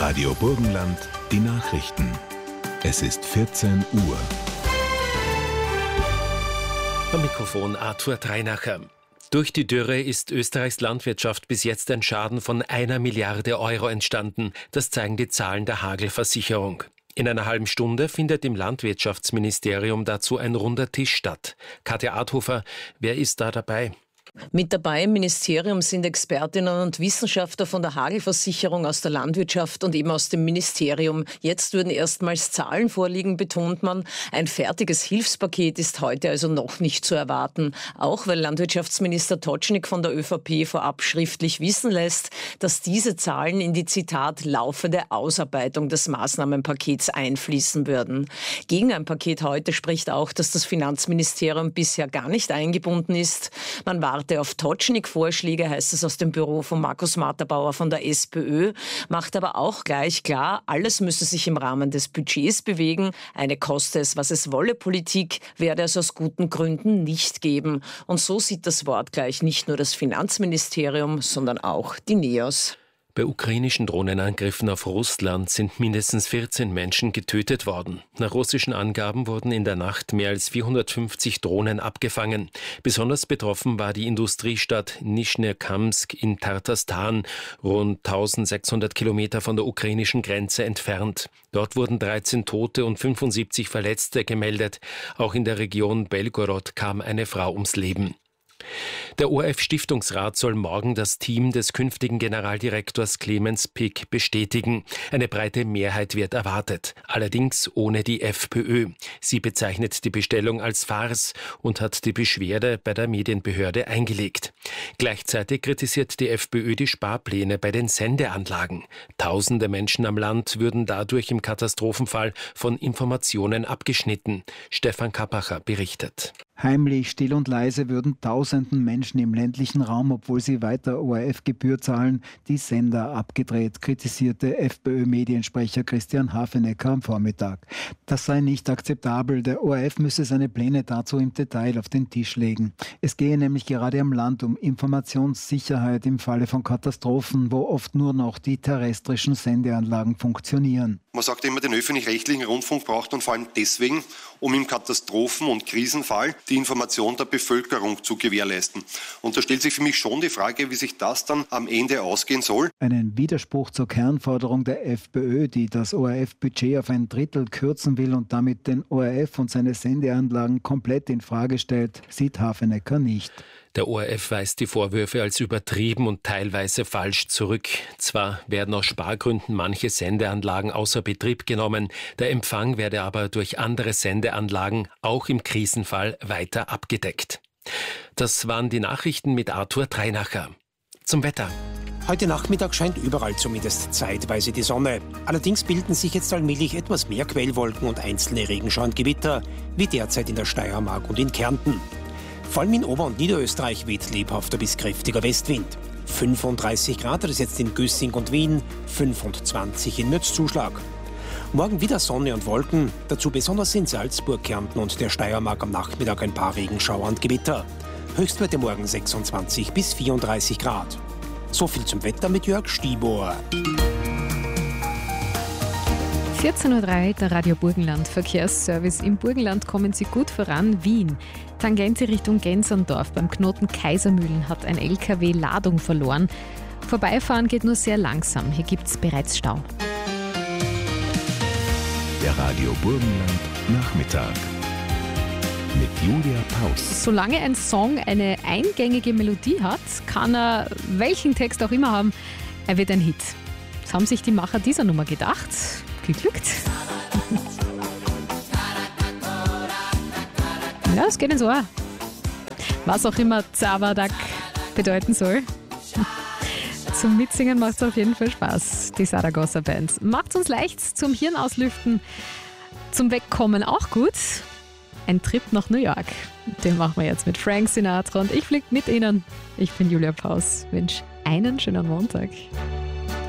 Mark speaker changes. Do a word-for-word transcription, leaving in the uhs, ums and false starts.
Speaker 1: Radio Burgenland, die Nachrichten. Es ist vierzehn Uhr.
Speaker 2: Am Mikrofon Arthur Treinacher. Durch die Dürre ist Österreichs Landwirtschaft bis jetzt ein Schaden von einer Milliarde Euro entstanden. Das zeigen die Zahlen der Hagelversicherung. In einer halben Stunde findet im Landwirtschaftsministerium dazu ein runder Tisch statt. Katja Adhofer, wer ist da dabei?
Speaker 3: Mit dabei im Ministerium sind Expertinnen und Wissenschaftler von der Hagelversicherung aus der Landwirtschaft und eben aus dem Ministerium. Jetzt würden erstmals Zahlen vorliegen, betont man. Ein fertiges Hilfspaket ist heute also noch nicht zu erwarten. Auch weil Landwirtschaftsminister Totschnig von der ÖVP vorab schriftlich wissen lässt, dass diese Zahlen in die, Zitat, laufende Ausarbeitung des Maßnahmenpakets einfließen würden. Gegen ein Paket heute spricht auch, dass das Finanzministerium bisher gar nicht eingebunden ist. Man warte auf Totschnig-Vorschläge, heißt es aus dem Büro von Markus Matterbauer von der SPÖ, macht aber auch gleich klar, alles müsse sich im Rahmen des Budgets bewegen. Eine koste es, was es wolle Politik werde es aus guten Gründen nicht geben. Und so sieht das Wort gleich nicht nur das Finanzministerium, sondern auch die NEOS.
Speaker 2: Bei ukrainischen Drohnenangriffen auf Russland sind mindestens vierzehn Menschen getötet worden. Nach russischen Angaben wurden in der Nacht mehr als vierhundertfünfzig Drohnen abgefangen. Besonders betroffen war die Industriestadt Nischnekamsk in Tatarstan, rund eintausendsechshundert Kilometer von der ukrainischen Grenze entfernt. Dort wurden dreizehn Tote und fünfundsiebzig Verletzte gemeldet. Auch in der Region Belgorod kam eine Frau ums Leben. Der O R F-Stiftungsrat soll morgen das Team des künftigen Generaldirektors Clemens Pick bestätigen. Eine breite Mehrheit wird erwartet, allerdings ohne die FPÖ. Sie bezeichnet die Bestellung als Farce und hat die Beschwerde bei der Medienbehörde eingelegt. Gleichzeitig kritisiert die FPÖ die Sparpläne bei den Sendeanlagen. Tausende Menschen am Land würden dadurch im Katastrophenfall von Informationen abgeschnitten. Stefan Kappacher berichtet.
Speaker 4: Heimlich, still und leise würden tausenden Menschen im ländlichen Raum, obwohl sie weiter O R F-Gebühr zahlen, die Sender abgedreht, kritisierte FPÖ-Mediensprecher Christian Hafenecker am Vormittag. Das sei nicht akzeptabel. Der O R F müsse seine Pläne dazu im Detail auf den Tisch legen. Es gehe nämlich gerade am Land um Informationssicherheit im Falle von Katastrophen, wo oft nur noch die terrestrischen Sendeanlagen funktionieren.
Speaker 5: Man sagt immer, den öffentlich-rechtlichen Rundfunk braucht man vor allem deswegen, um im Katastrophen- und Krisenfall die Information der Bevölkerung zu gewährleisten. Und da stellt sich für mich schon die Frage, wie sich das dann am Ende ausgehen soll.
Speaker 4: Einen Widerspruch zur Kernforderung der FPÖ, die das O R F-Budget auf ein Drittel kürzen will und damit den O R F und seine Sendeanlagen komplett in Frage stellt, sieht Hafenecker nicht.
Speaker 2: Der O R F weist die Vorwürfe als übertrieben und teilweise falsch zurück. Zwar werden aus Spargründen manche Sendeanlagen außer Betrieb genommen, der Empfang werde aber durch andere Sendeanlagen auch im Krisenfall weiter abgedeckt. Das waren die Nachrichten mit Arthur Treinacher. Zum Wetter.
Speaker 6: Heute Nachmittag scheint überall zumindest zeitweise die Sonne. Allerdings bilden sich jetzt allmählich etwas mehr Quellwolken und einzelne Regenschauer und Gewitter, wie derzeit in der Steiermark und in Kärnten. Vor allem in Ober- und Niederösterreich weht lebhafter bis kräftiger Westwind. fünfunddreißig Grad hat es jetzt in Güssing und Wien, fünfundzwanzig in Mürzzuschlag. Morgen wieder Sonne und Wolken, dazu besonders in Salzburg, Kärnten und der Steiermark am Nachmittag ein paar Regenschauer und Gewitter. Höchstwerte morgen sechsundzwanzig bis vierunddreißig Grad. So viel zum Wetter mit Jörg Stibor.
Speaker 7: vierzehn Uhr drei, der Radio Burgenland Verkehrsservice. Im Burgenland kommen Sie gut voran. Wien. Tangente Richtung Genserndorf. Beim Knoten Kaisermühlen hat ein L K W Ladung verloren. Vorbeifahren geht nur sehr langsam. Hier gibt es bereits Stau.
Speaker 1: Der Radio Burgenland Nachmittag mit Julia Paus.
Speaker 7: Solange ein Song eine eingängige Melodie hat, kann er welchen Text auch immer haben, er wird ein Hit. Das haben sich die Macher dieser Nummer gedacht. Geglückt. Ja, es geht ins Ohr. Was auch immer Zawadak bedeuten soll. Zum Mitsingen macht es auf jeden Fall Spaß, die Saragossa Band. Macht uns leicht zum Hirnauslüften, zum Wegkommen auch gut. Ein Trip nach New York. Den machen wir jetzt mit Frank Sinatra und ich fliege mit Ihnen. Ich bin Julia Paus. Wünsche einen schönen Montag.